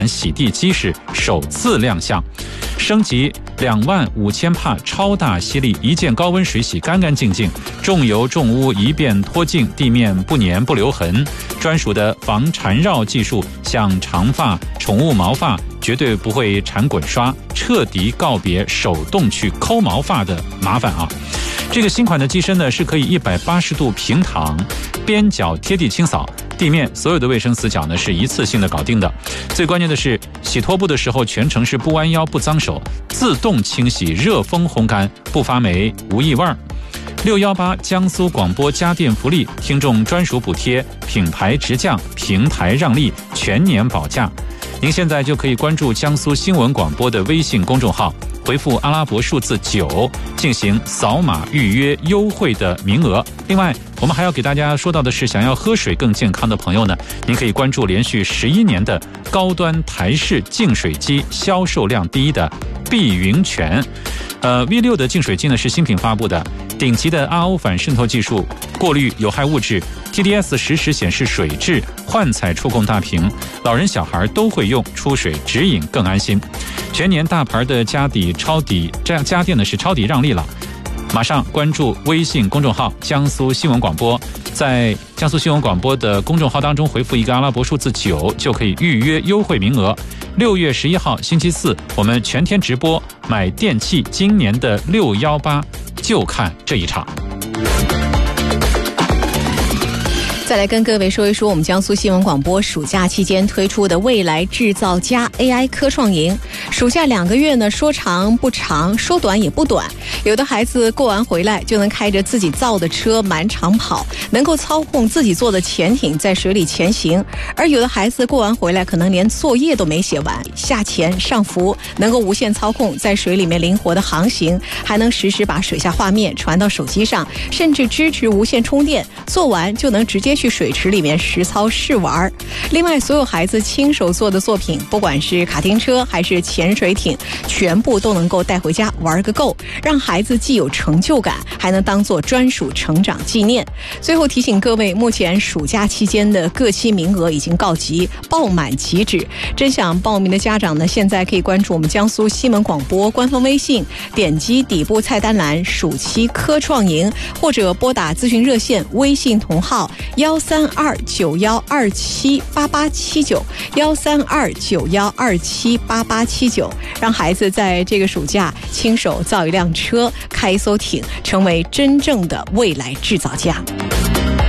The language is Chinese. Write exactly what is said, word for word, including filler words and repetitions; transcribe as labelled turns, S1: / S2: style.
S1: 洗地机是首次亮相，升级两万五千帕超大吸力，一键高温水洗干干净净，重油重污一遍脱净，地面不粘不留痕。专属的防缠绕技术，像长发、宠物毛发绝对不会缠滚刷，彻底告别手动去抠毛发的麻烦啊！这个新款的机身呢，是可以一百八十度平躺，边角贴地清扫，地面所有的卫生死角呢是一次性的搞定的。最关键的是，洗拖布的时候全程是不弯腰不脏手，自动清洗，热风烘干，不发霉无异味。六一八江苏广播家电福利，听众专属补贴，品牌直降，平台让利，全年保价。您现在就可以关注江苏新闻广播的微信公众号，回复阿拉伯数字九进行扫码预约优惠的名额。另外，我们还要给大家说到的是，想要喝水更健康的朋友呢，您可以关注连续十一年的高端台式净水机销售量第一的碧云泉。呃 V 六 的净水机呢是新品发布的，顶级的 R O 反渗透技术，过滤有害物质， T D S 实时显示水质，幻彩触控大屏，老人小孩都会用，出水直饮更安心。全年大牌的家底超底，这样家电呢是超底让利了。马上关注微信公众号江苏新闻广播，在江苏新闻广播的公众号当中回复一个阿拉伯数字九，就可以预约优惠名额。六月十一号星期四，我们全天直播买电器，今年的六一八就看这一场。
S2: 再来跟各位说一说我们江苏新闻广播暑假期间推出的未来制造家 A I 科创营。暑假两个月呢，说长不长，说短也不短。有的孩子过完回来就能开着自己造的车满场跑，能够操控自己做的潜艇在水里前行；而有的孩子过完回来可能连作业都没写完，下潜上浮，能够无线操控在水里面灵活的航行，还能实时把水下画面传到手机上，甚至支持无线充电，做完就能直接去水池里面实操试玩。另外，所有孩子亲手做的作品，不管是卡丁车还是潜水艇，全部都能够带回家玩个够，让孩子既有成就感，还能当做专属成长纪念。最后提醒各位，目前暑假期间的各期名额已经告急，爆满即止。真想报名的家长呢，现在可以关注我们江苏新闻广播官方微信，点击底部菜单栏暑期科创营，或者拨打咨询热线微信同号幺三二九幺二七八八七九幺三二九幺二七八八七九，让孩子在这个暑假亲手造一辆车，开一艘艇，成为真正的未来制造家。